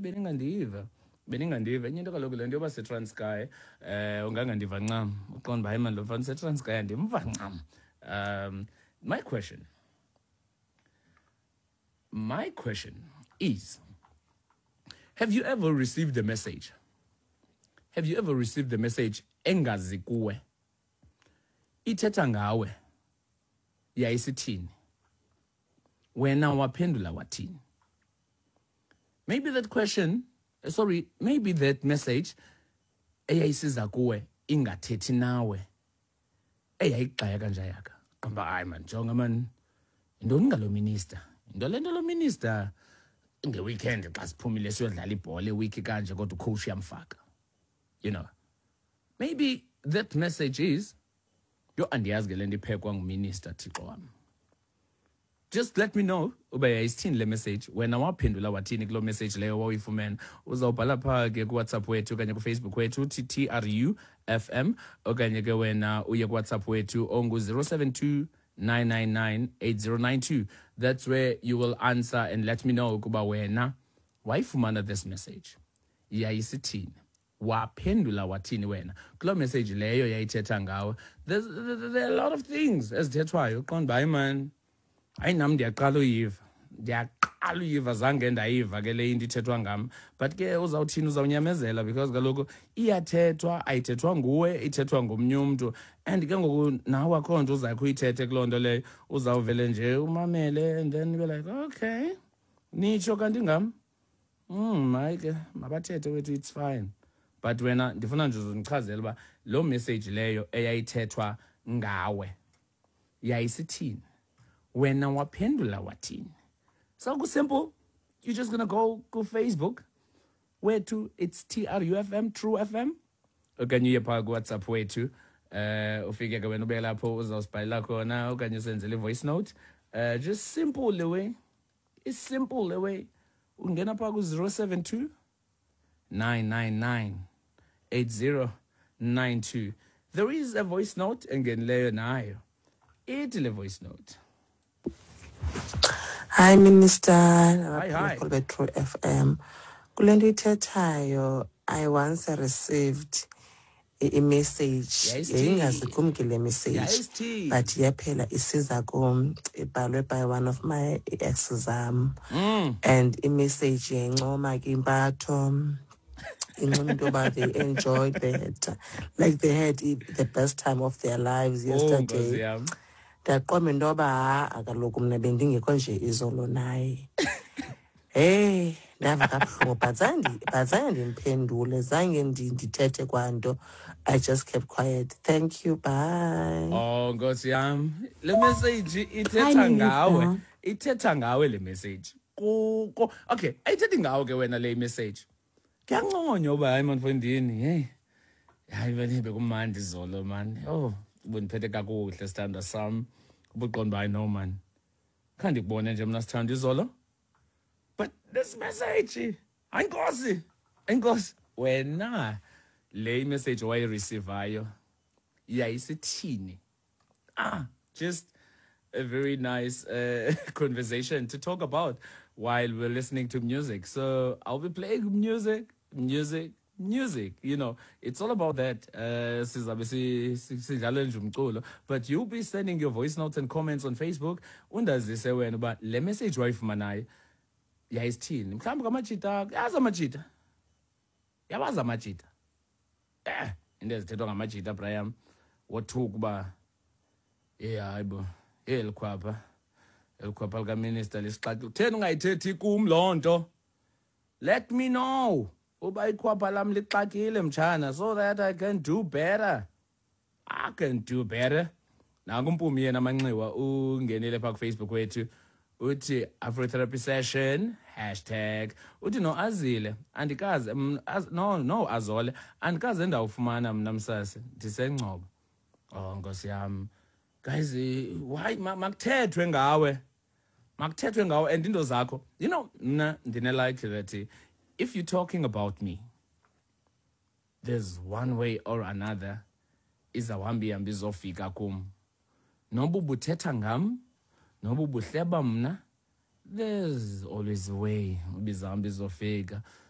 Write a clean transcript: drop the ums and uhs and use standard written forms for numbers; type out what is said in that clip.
beningandiva enye into kaloku le nto yoba seTranskei ungangandiva ncam uqonda uba hayi mani lo mfana seTranskei andimva ncam. My question is, have you ever received a message? Have you ever received a message engazi kuwe? Ithetha ngawe. Yayisithini? Wena waphendula wathini? Maybe that message eyayisiza kuwe ingathethi nawe. Eyayigxaya kanjayaka. Qamba hayi man, jonga man. Indoni ngalo minister. Into lento lo minister ngeweekend xa siphumile siyodlala ibhola ewiki kanje kodwa ucoach yamfaka. You know. Maybe that message is yo andiyazi ke lento iphekwa nguminister Thixo wami. Just let me know uba yayisithini le message wena waphendula wathini kulo message leyo wawuyifumene. Uzawubhala pha ke kuWhatsApp wethu okanye kuFacebook wethu uthi TRU FM okanye ke wena uye kuWhatsApp wethu ongu 072-999-8092. That's where you will answer and let me know kuba wena wayifumana this message. Yayisithini? Waphendula wathini wena? Kulo message leyo yayithetha ngawe. There are a lot of things ezithethwayo uqonda hayi man. Hayi nam ndiyaqala uyiva zange ndayiva ke le into ithethwa ngam. But ke uzawuthini uzawunyamezela because kaloku iyathethwa ayithethwa nguwe ithethwa ngomnye umntu and ke ngoku nawe akho nto uzakho uyithethe kuloo nto leyo uzawuvele nje umamele and then be like okay nitsho kanti ngam hayi ke mabathethe wethu it's fine. But wena ndifuna nje uzundichazela uba lo message leyo eyayithethwa ngawe yayisithini? Wena waphendula wathini? So simple. You're just gonna go Facebook. Where to? It's TRUFM, True FM. Okanye uye phaa kuWhatsApp wethu. Ufike ke wena ube lapho uzawusibhalela khona okanye usenzele voice note. Just simple the way. It's simple the way. Ungena phaa ku 072-999-8092. There is a voice note engenileyo nayo. Ithi le voice note. Hi Minister, Hi. True FM. Kulento ithethayo, I once received a message. Yayingazikumki le message. But yaphela isiza kum ibhalwe by one of my exes and a message yencoma ke impatho. They enjoyed that. Like they had the best time of their lives yesterday. Ndaqomba into yoba akaloku mna bendingekho nje izolo naye. Hey, ndava kabuhlungu but zange ndimphendule, zange ndithethe kwanto. I just kept quiet. Thank you, bye. Oh, Nkosi yam. Le message ithetha ngawe. Ithetha ngawe le message. Okay, ayithethi ngawe ke wena le message. Kuyanconywa uba hayi man mfondini, hey. Hayi bene bekumandi izolo man. Oh. Ubundiphethe kakuhle sithanda sam ubuqonda I know man khange ndikubone nje mna sithanda izolo but this message ayinkosi wena le message wayireceivayo yayisithini? Just a very nice conversation to talk about while we're listening to music. So I'll be playing music, you know, it's all about that. But you'll be sending your voice notes and comments on Facebook. Undazise wena uba le message wayifumanayo yayisithini? Mhlawumbi ngamajita, yawazi amajita. Into ezithethwa ngamajita Brian wothuka uba hayibo elikhwapha likaminister lisixaxe. Utheni ungayithethi kum loo nto? Let me know. Uba ikhwapha lam lixakile mtshana so that I can do better. I can do better. Nanku umpumi yena amanxiwa ungenele phaa kuFacebook wethu uthi Afrotherapy session #. Uthi no Azile andikaze no Azole andikaze ndawufumana mna msase ndisengcobo. Oh Nkosi yam. Guys, why makuthethwe ngawe? Makuthethwe ngawe and into zakho. You know, mna ndine like that if you're talking about me, there's one way or another izawuhambi izofika kum. Noba ubuthetha ngam, noba ubuhleba mna, there's always a way izawuhambi izofika.